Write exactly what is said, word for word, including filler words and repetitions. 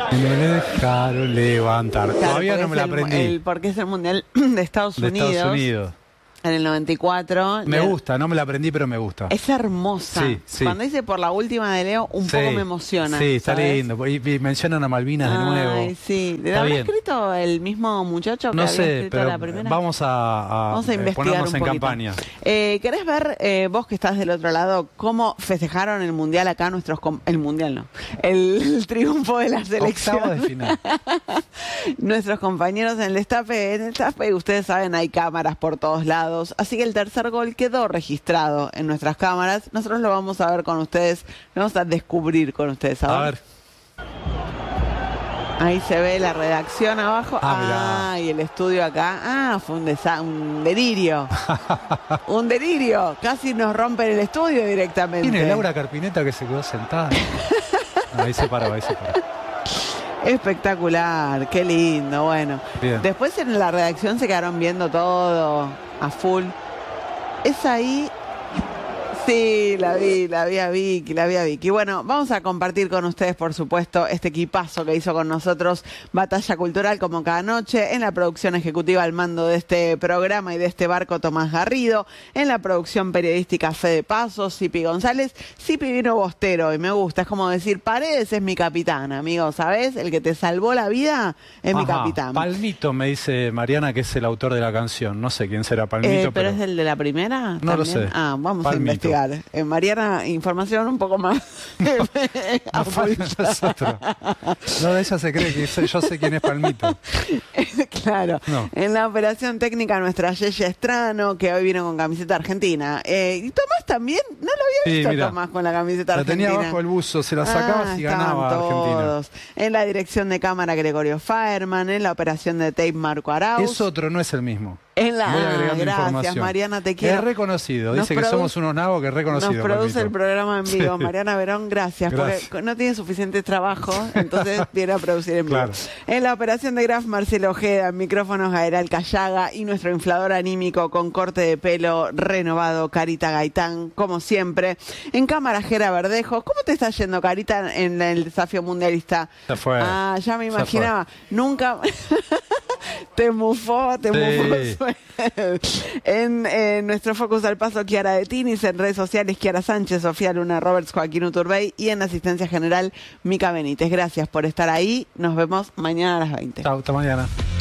Me dejaron levantar. Claro, Todavía no me la el, aprendí. el, porque es el Mundial de Estados de Unidos. Estados Unidos. En el noventa y cuatro. Me gusta, no me la aprendí, pero me gusta. Es hermosa. Sí, sí. Cuando dice por la última de Leo, un sí, poco me emociona. Sí, está ¿sabes? lindo. Y, y mencionan a Malvinas Ay, de nuevo. sí. ¿Le Está habrá bien. escrito el mismo muchacho que No había sé, escrito pero la primera? vamos a, a, Vamos a eh, investigar ponernos un en poquito. campaña. Eh, ¿Querés ver, eh, vos que estás del otro lado, cómo festejaron el Mundial acá nuestros... com- El Mundial no. El, el triunfo de la selección. Octavo de final. Nuestros compañeros en el destape, en el destape, ustedes saben, hay cámaras por todos lados, así que el tercer gol quedó registrado en nuestras cámaras. Nosotros lo vamos a ver con ustedes, lo vamos a descubrir con ustedes. A ver. A ver. Ahí se ve la redacción abajo. Ah, Ah, y el estudio acá. Ah, fue un, desa- un delirio. Un delirio. Casi nos rompen el estudio directamente. Tiene Laura Carpineta que se quedó sentada. No, ahí se paró, ahí se paró. Espectacular, qué lindo, bueno. Bien. Después en la redacción se quedaron viendo todo a full. Es ahí. Sí, la vi, la vi a Vicky, la vi a Vicky. Bueno, vamos a compartir con ustedes, por supuesto, este equipazo que hizo con nosotros Batalla Cultural como cada noche. En la producción ejecutiva al mando de este programa y de este barco Tomás Garrido. En la producción periodística Fede Paso, Cipi González. Cipi vino bostero y me gusta. Es como decir, Paredes es mi capitán, amigo, ¿sabes? El que te salvó la vida es mi Ajá, capitán. Palmito me dice Mariana que es el autor de la canción. No sé quién será Palmito, Eh, pero, pero... es el de la primera. No lo ¿también? sé. Ah, vamos Palmito. a investigar. Eh, Mariana, información un poco más. Nos falta nosotros. No, ella se cree que sé- yo sé quién es Palmito. Claro. No. En la operación técnica, nuestra Yeye Estrano, que hoy vino con camiseta argentina. Eh, y Tomás también, no lo había Sí, visto mira. Tomás con la camiseta La argentina. tenía abajo el buzo, se la sacabas Ah, y estaban ganaba Argentina. todos. En la dirección de cámara, Gregorio Faerman. En la operación de tape, Marco Arauz. Es otro, no es el mismo. En la... Voy agregando Ah, gracias, información. Mariana, te quiero. Es reconocido. Nos Dice que produ- somos unos nabos que es reconocido. Nos produce Palmito. el programa en vivo. Sí. Mariana Verón, gracias, Gracias. porque no tiene suficiente trabajo, entonces viene a producir en vivo. Claro. En la operación de Graf, Marcelo Ojeda, en micrófonos Gaeral Callaga y nuestro inflador anímico con corte de pelo renovado, Carita Gaitán, como siempre. En cámara, Jera Verdejo. ¿Cómo te está yendo, Carita, en el desafío mundialista? Se fue. Ah, ya me Se imaginaba. Nunca... Te mufó, te Sí. mufó. En eh, nuestro Focus al Paso, Kiara de Tinis, en redes sociales, Kiara Sánchez, Sofía Luna Roberts, Joaquín Uturbey y en asistencia general, Mica Benítez. Gracias por estar ahí. Nos vemos mañana a las veinte. Chau, hasta mañana.